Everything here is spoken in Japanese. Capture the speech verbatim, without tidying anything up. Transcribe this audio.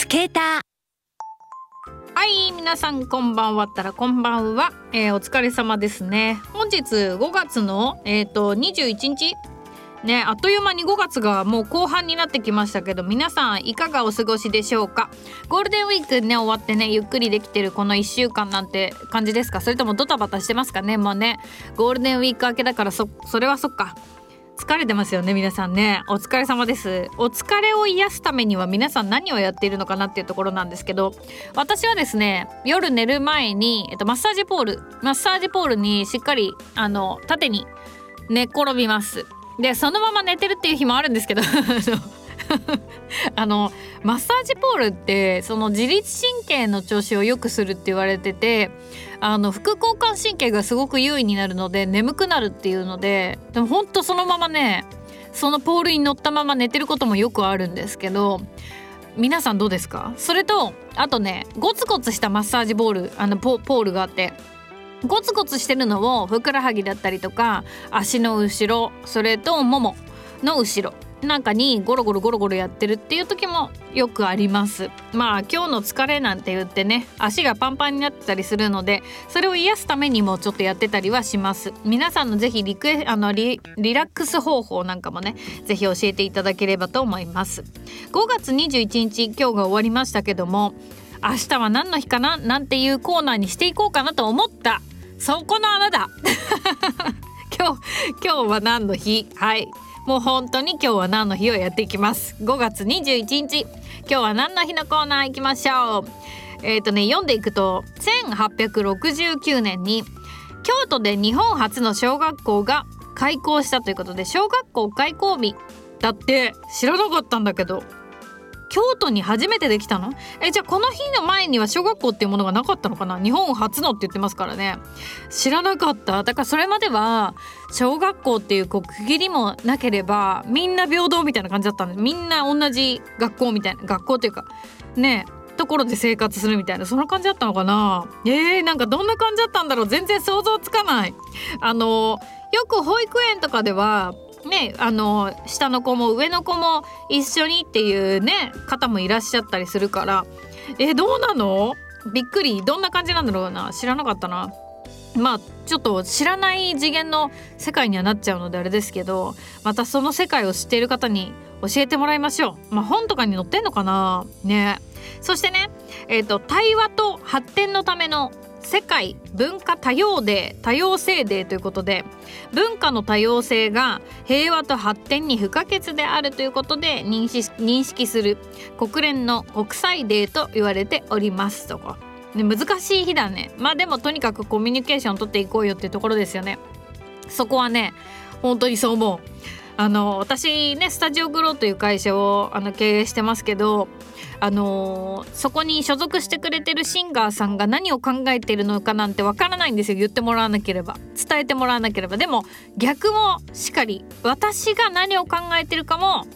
スケーター。 はい、皆さんこんばんはったらこんばんは、えー、お疲れ様ですね。本日ごがつの、えー、とにじゅういちにちね、あっという間にごがつがもう後半になってきましたけど、皆さんいかがお過ごしでしょうか。ゴールデンウィークね終わってね、ゆっくりできてるこのいっしゅうかんなんて感じですか。それともドタバタしてますかね。もうねゴールデンウィーク明けだから、そそれはそっか、疲れてますよね皆さんね。お疲れ様です。お疲れを癒すためには皆さん何をやっているのかなっていうところなんですけど、私はですね、夜寝る前に、えっと、マッサージポールマッサージポールにしっかりあの縦に寝っ転びます。でそのまま寝てるっていう日もあるんですけどあのマッサージポールってその自律神経の調子を良くするって言われてて、あの副交感神経がすごく優位になるので眠くなるっていうので、でもほんとそのままね、そのポールに乗ったまま寝てることもよくあるんですけど、皆さんどうですか。それとあとね、ゴツゴツしたマッサージボールあの ポ, ポールがあって、ゴツゴツしてるのをふくらはぎだったりとか足の後ろ、それとももの後ろなんかにゴロゴロゴロゴロやってるっていう時もよくあります。まあ今日の疲れなんて言ってね、足がパンパンになってたりするので、それを癒すためにもちょっとやってたりはします。皆さんのぜひリクエあの リ, リラックス方法なんかもね、ぜひ教えていただければと思います。ごがつにじゅういちにち、今日が終わりましたけども、明日は何の日かななんていうコーナーにしていこうかなと思った、そこのあなた今日今日は何の日。はい、もう本当に今日は何の日をやっていきます。ごがつにじゅういちにち、今日は何の日のコーナー行きましょう。えっとね読んでいくと、せんはっぴゃくろくじゅうきゅうねんに京都で日本初の小学校が開校したということで、小学校開校日だって。知らなかったんだけど、京都に初めてできたの？えじゃあこの日の前には小学校っていうものがなかったのかな。日本初のって言ってますからね。知らなかった。だからそれまでは小学校っていうこう区切りもなければ、みんな平等みたいな感じだったんで、みんな同じ学校みたいな、学校っていうかねところで生活するみたいな、そんな感じだったのかな。えー、なんかどんな感じだったんだろう。全然想像つかない。あのよく保育園とかではね、あの下の子も上の子も一緒にっていうね方もいらっしゃったりするから、えどうなの？びっくり。どんな感じなんだろうな。知らなかったな。まあちょっと知らない次元の世界にはなっちゃうのであれですけど、またその世界を知っている方に教えてもらいましょう。まあ本とかに載ってんのかなね。そしてね、えーと、対話と発展のための世界文化多様デー、多様性デーということで、文化の多様性が平和と発展に不可欠であるということで認識、認識する国連の国際デーと言われておりますとか、ね、難しい日だね。まあでもとにかくコミュニケーションを取っていこうよっていうところですよね。そこはね本当にそう思う。あの私ねスタジオグローという会社をあの経営してますけど、あのー、そこに所属してくれてるシンガーさんが何を考えているのかなんてわからないんですよ。言ってもらわなければ、伝えてもらわなければ。でも逆もしかり、私が何を考えてるかも